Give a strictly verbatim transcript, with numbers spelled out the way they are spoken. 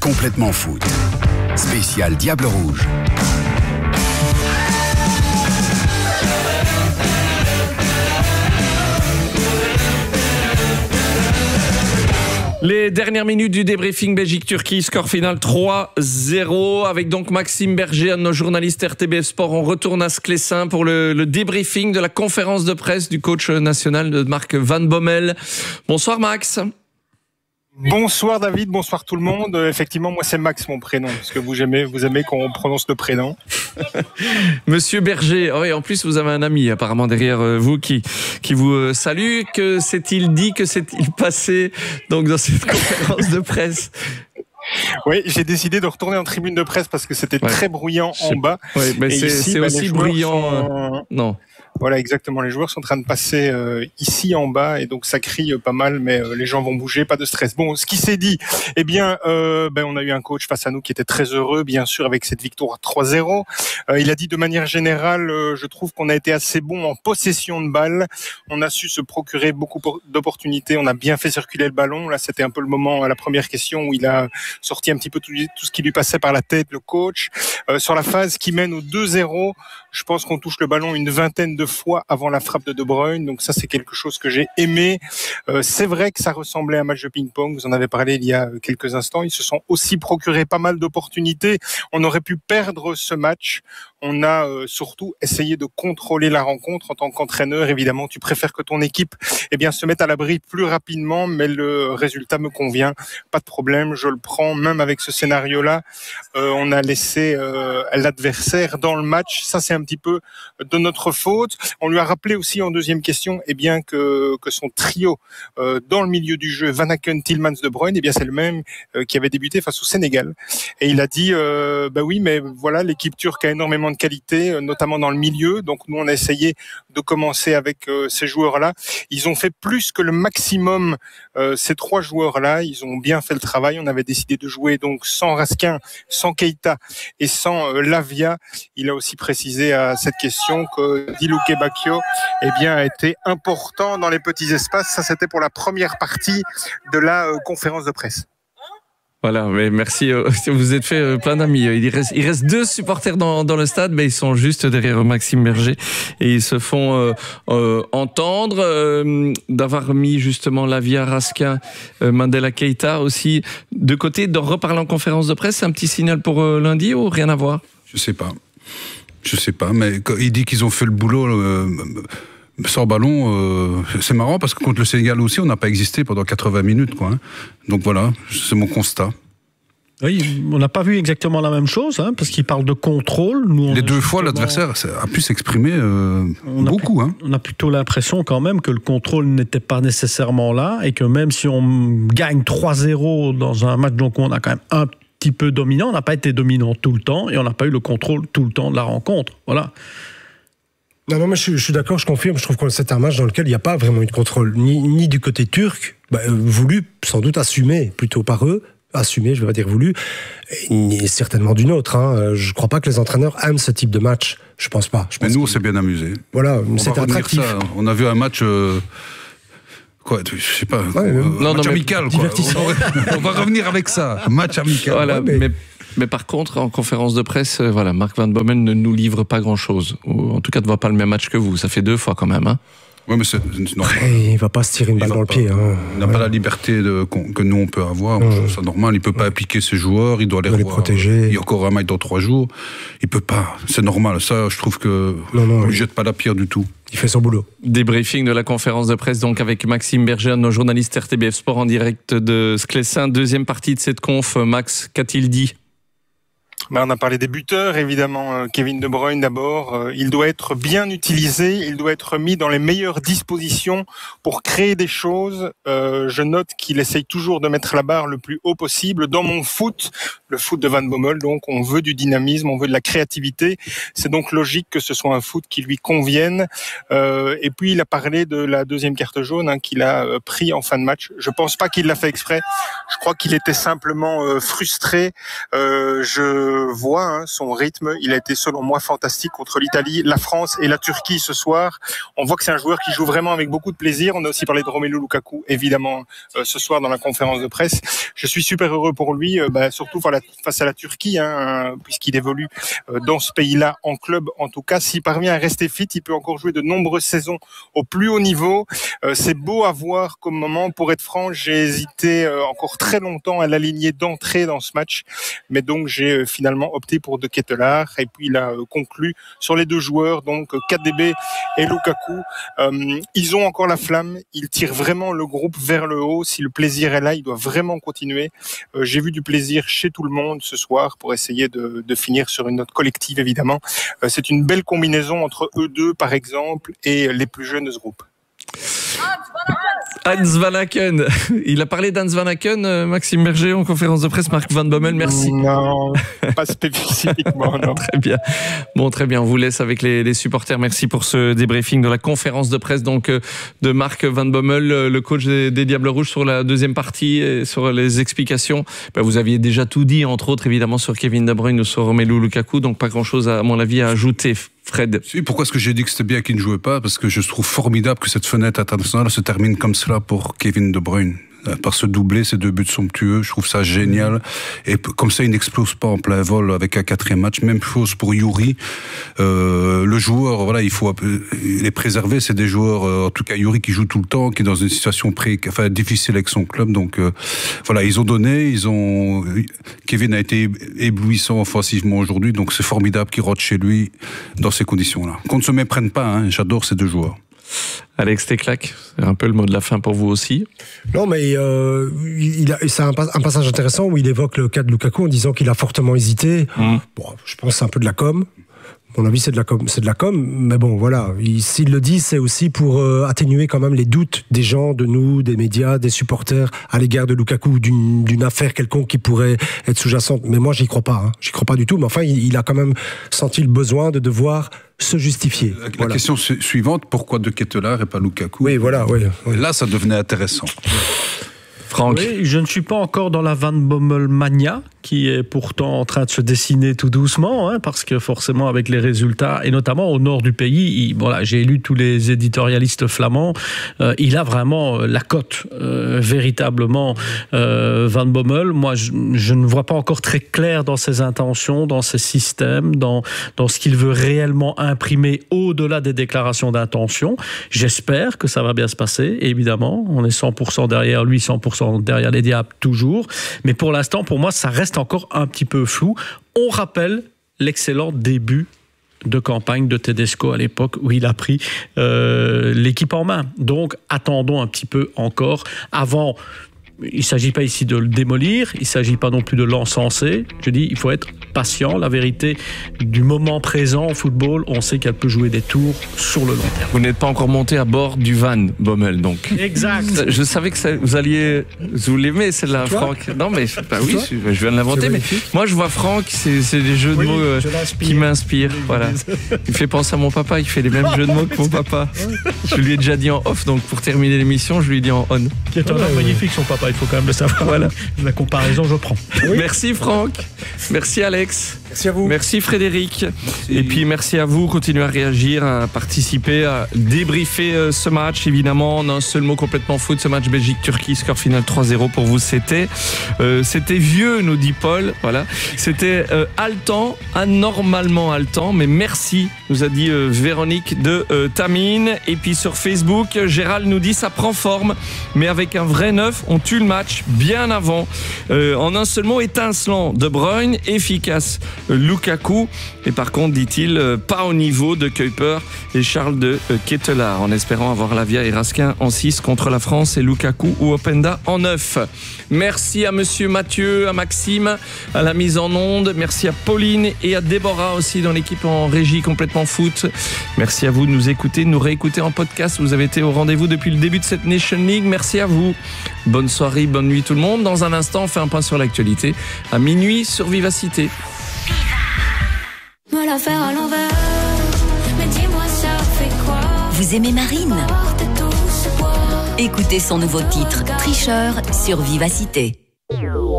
complètement foot. Spécial Diable Rouge. Les dernières minutes du débriefing Belgique-Turquie, score final trois zéro, avec donc Maxime Berger, un de nos journalistes R T B F Sport. On retourne à Sclessin pour le, le débriefing de la conférence de presse du coach national de Mark Van Bommel. Bonsoir Max. Bonsoir David, bonsoir tout le monde. Effectivement, moi c'est Max mon prénom, parce que vous aimez, vous aimez qu'on prononce le prénom. Monsieur Berger, oui, en plus vous avez un ami apparemment derrière vous qui, qui vous salue. Que s'est-il dit, que s'est-il passé donc dans cette conférence de presse ? Oui, j'ai décidé de retourner en tribune de presse parce que c'était ouais. très bruyant en bas. Oui, mais Et c'est, ici, c'est bah, aussi bruyant. Sont... Euh... Non. Voilà, exactement. Les joueurs sont en train de passer euh, ici en bas et donc ça crie euh, pas mal, mais euh, les gens vont bouger, pas de stress. Bon, ce qui s'est dit, eh bien, euh, ben on a eu un coach face à nous qui était très heureux, bien sûr, avec cette victoire trois zéro. Euh, il a dit de manière générale, euh, je trouve qu'on a été assez bon en possession de balle. On a su se procurer beaucoup d'opportunités. On a bien fait circuler le ballon. Là, c'était un peu le moment à la première question où il a sorti un petit peu tout, tout ce qui lui passait par la tête, le coach. Euh, sur la phase qui mène au deux zéro, je pense qu'on touche le ballon une vingtaine de fois avant la frappe de De Bruyne, donc ça c'est quelque chose que j'ai aimé. Euh, c'est vrai que ça ressemblait à un match de ping-pong, vous en avez parlé il y a quelques instants, ils se sont aussi procuré pas mal d'opportunités, on aurait pu perdre ce match, on a euh, surtout essayé de contrôler la rencontre en tant qu'entraîneur, évidemment tu préfères que ton équipe eh bien, se mette à l'abri plus rapidement, mais le résultat me convient, pas de problème, je le prends, même avec ce scénario-là, euh, on a laissé euh, l'adversaire dans le match, ça c'est un petit peu de notre faute. On lui a rappelé aussi en deuxième question eh bien, que, que son trio euh, dans le milieu du jeu, Van Aken, Tielemans, De Bruyne, eh bien, c'est le même euh, qui avait débuté face au Sénégal. Et il a dit, euh, bah oui, mais voilà, l'équipe turque a énormément de qualité, euh, notamment dans le milieu. Donc nous, on a essayé de commencer avec euh, ces joueurs-là. Ils ont fait plus que le maximum, euh, ces trois joueurs-là. Ils ont bien fait le travail. On avait décidé de jouer donc sans Raskin, sans Keita et sans euh, Lavia. Il a aussi précisé à cette question que Diluke Bacchio eh bien, a été important dans les petits espaces. Ça, c'était pour la première partie de la euh, conférence de presse. Voilà, mais merci. Vous êtes fait plein d'amis. Il reste, il reste deux supporters dans, dans le stade, mais ils sont juste derrière Maxime Berger et ils se font euh, euh, entendre. Euh, d'avoir mis justement Lavia, Raskin, euh, Mandela Keita aussi de côté, de reparler en conférence de presse, c'est un petit signal pour euh, lundi ou rien à voir ? Je sais pas. Je sais pas, mais quand il dit qu'ils ont fait le boulot euh, sans ballon, euh, c'est marrant parce que contre le Sénégal aussi, on n'a pas existé pendant quatre-vingts minutes, quoi. Hein. Donc voilà, c'est mon constat. Oui, on n'a pas vu exactement la même chose, hein, parce qu'il parle de contrôle. Nous, on Les deux fois, l'adversaire a pu s'exprimer euh, beaucoup. A hein. On a plutôt l'impression quand même que le contrôle n'était pas nécessairement là et que même si on gagne trois zéro dans un match, donc on a quand même un petit peu dominant, on n'a pas été dominant tout le temps et on n'a pas eu le contrôle tout le temps de la rencontre. Voilà. Non, non, mais je, je suis d'accord, je confirme. Je trouve que c'est un match dans lequel il n'y a pas vraiment eu de contrôle, ni, ni du côté turc, bah, voulu, sans doute assumé plutôt par eux, assumé, je vais pas dire voulu, ni certainement d'une autre. Hein. Je ne crois pas que les entraîneurs aiment ce type de match. Je pense pas. Je pense mais nous, que... on s'est bien amusés. Voilà, c'était attractif. Ça. On a vu un match. Euh... Quoi, je sais pas, ouais, euh, non, match non, amical, quoi. On, on va revenir avec ça, match amical. Voilà, ouais, mais... Mais, mais par contre, en conférence de presse, euh, voilà, Mark Van Bommel ne nous livre pas grand-chose. Ou en tout cas, ne voit pas le même match que vous. Ça fait deux fois quand même. Hein. Oui, mais c'est, c'est normal. Ouais, il ne va pas se tirer une balle dans le pas, pied. Hein. Il n'a ouais. pas la liberté de, que nous, on peut avoir. Mmh. C'est normal. Il ne peut pas appliquer ses joueurs. Il doit les, il doit les protéger. Il y a encore un match dans trois jours. Il ne peut pas. C'est normal. Ça, je trouve que non, non, on ne lui oui. jette pas la pierre du tout. Il fait son boulot. Débriefing de la conférence de presse donc avec Maxime Berger, nos journalistes R T B F Sport en direct de Sclessin. Deuxième partie de cette conf. Max, qu'a-t-il dit ? Ben, on a parlé des buteurs, évidemment. Kevin De Bruyne d'abord. Il doit être bien utilisé, il doit être mis dans les meilleures dispositions pour créer des choses. Euh, je note qu'il essaye toujours de mettre la barre le plus haut possible. Dans mon foot, le foot de Van Bommel, donc on veut du dynamisme, on veut de la créativité. C'est donc logique que ce soit un foot qui lui convienne. Euh, et puis il a parlé de la deuxième carte jaune hein, qu'il a pris en fin de match. Je pense pas qu'il l'a fait exprès. Je crois qu'il était simplement euh, frustré. Euh, je le voit, hein, son rythme, il a été selon moi fantastique contre l'Italie, la France et la Turquie ce soir. On voit que c'est un joueur qui joue vraiment avec beaucoup de plaisir. On a aussi parlé de Romelu Lukaku, évidemment, euh, ce soir dans la conférence de presse. Je suis super heureux pour lui, euh, bah, surtout face à la Turquie, hein, puisqu'il évolue euh, dans ce pays-là, en club en tout cas. S'il parvient à rester fit, il peut encore jouer de nombreuses saisons au plus haut niveau. Euh, c'est beau à voir comme moment. Pour être franc, j'ai hésité euh, encore très longtemps à l'aligner d'entrée dans ce match, mais donc j'ai euh, finalement opté pour De Ketelaere, et puis il a euh, conclu sur les deux joueurs, donc K D B et Lukaku. Euh, ils ont encore la flamme, ils tirent vraiment le groupe vers le haut. Si le plaisir est là, il doit vraiment continuer. Euh, j'ai vu du plaisir chez tout le monde ce soir pour essayer de, de finir sur une note collective, évidemment. Euh, c'est une belle combinaison entre eux deux, par exemple, et les plus jeunes de ce groupe. Hans Van Aken. Il a parlé d'Hans Van Aken, euh, Maxime Berger, en conférence de presse. Marc Van Bommel, merci. Non, pas spécifiquement, non. Très bien. Bon, très bien. On vous laisse avec les, les supporters. Merci pour ce débriefing de la conférence de presse donc euh, de Marc Van Bommel, le coach des, des Diables Rouges, sur la deuxième partie et sur les explications. Ben, vous aviez déjà tout dit, entre autres, évidemment, sur Kevin De Bruyne ou sur Romelu Lukaku. Donc, pas grand-chose, à mon avis, à ajouter. Fred. Si, pourquoi est-ce que j'ai dit que c'était bien qu'il ne jouait pas? Parce que je trouve formidable que cette fenêtre internationale se termine comme cela pour Kevin De Bruyne. Par ce doublé, ces deux buts somptueux, je trouve ça génial. Et comme ça, il n'explose pas en plein vol avec un quatrième match. Même chose pour Youri. Euh, le joueur, voilà, il faut les préserver. C'est des joueurs, euh, en tout cas Youri, qui joue tout le temps, qui est dans une situation pré, enfin, difficile avec son club. Donc euh, voilà, ils ont donné, ils ont. Kevin a été éblouissant offensivement aujourd'hui, donc c'est formidable qu'il rentre chez lui dans ces conditions-là. Qu'on ne se méprenne pas. Hein, j'adore ces deux joueurs. Alex Teclac, c'est un peu le mot de la fin pour vous aussi. Non, mais euh, il a, c'est un, un passage intéressant où il évoque le cas de Lukaku en disant qu'il a fortement hésité. Mmh. Bon, je pense que c'est un peu de la com. À mon avis, c'est de la com, c'est de la com. Mais bon, voilà. Il, s'il le dit, c'est aussi pour euh, atténuer quand même les doutes des gens, de nous, des médias, des supporters à l'égard de Lukaku, d'une, d'une affaire quelconque qui pourrait être sous-jacente. Mais moi, j'y crois pas. Hein. J'y crois pas du tout. Mais enfin, il, il a quand même senti le besoin de devoir se justifier. La, voilà. la question suivante, pourquoi De Ketelaere et pas Lukaku? Oui, voilà. Oui, oui. Là, ça devenait intéressant. Franck. Oui, je ne suis pas encore dans la Van Bommel mania, qui est pourtant en train de se dessiner tout doucement, hein, parce que forcément avec les résultats, et notamment au nord du pays, il, voilà, j'ai lu tous les éditorialistes flamands, euh, il a vraiment la cote, euh, véritablement, euh, Van Bommel. Moi, je, je ne vois pas encore très clair dans ses intentions, dans ses systèmes, dans, dans ce qu'il veut réellement imprimer au-delà des déclarations d'intention. J'espère que ça va bien se passer, évidemment. On est cent pour cent derrière lui, cent pour cent derrière les Diables, toujours. Mais pour l'instant, pour moi, ça reste encore un petit peu flou. On rappelle l'excellent début de campagne de Tedesco à l'époque où il a pris euh, l'équipe en main. Donc, attendons un petit peu encore avant. Il ne s'agit pas ici de le démolir, il ne s'agit pas non plus de l'encenser. Je dis, il faut être patient. La vérité du moment présent au football, on sait qu'elle peut jouer des tours sur le long terme. Vous n'êtes pas encore monté à bord du van Bommel, donc. Exact. Je savais que ça, vous alliez... Vous l'aimez, celle-là, Franck? Non, mais bah oui, je viens de l'inventer. Mais moi, je vois Franck, c'est, c'est des jeux de oui, mots euh, qui m'inspirent. Voilà. Il fait penser à mon papa, il fait les mêmes jeux de mots que mon papa. Je lui ai déjà dit en off, donc pour terminer l'émission, je lui ai dit en on. Qui est un homme magnifique, son papa. Il faut quand même le savoir. Voilà. La comparaison, je prends. Oui. Merci Franck. Merci Alex. Merci à vous. Merci Frédéric. Merci. Et puis merci à vous. Continuez à réagir, à participer, à débriefer ce match. Évidemment, en un seul mot complètement foot, ce match Belgique-Turquie, score final trois zéro pour vous. C'était, euh, c'était vieux, nous dit Paul. Voilà. C'était euh, haletant, anormalement haletant. Mais merci, nous a dit euh, Véronique de euh, Tamine. Et puis sur Facebook, Gérald nous dit ça prend forme, mais avec un vrai neuf. On tue le match bien avant. Euh, en un seul mot, étincelant. De Bruyne, efficace. Euh, Lukaku. Et par contre, dit-il, euh, pas au niveau de Kuiper et Charles de euh, Ketelaere. En espérant avoir Lavia et Raskin en six contre la France et Lukaku ou Openda en neuf. Merci à monsieur Mathieu, à Maxime, à la mise en onde. Merci à Pauline et à Déborah aussi dans l'équipe en régie complètement foot. Merci à vous de nous écouter, de nous réécouter en podcast. Vous avez été au rendez-vous depuis le début de cette Nation League. Merci à vous. Bonne soirée, bonne nuit tout le monde. Dans un instant, on fait un point sur l'actualité. À minuit sur Vivacité. Me la faire à l'envers, mais dis-moi ça fait quoi? Vous aimez Marine? Écoutez son nouveau titre, Tricheur, sur Vivacité.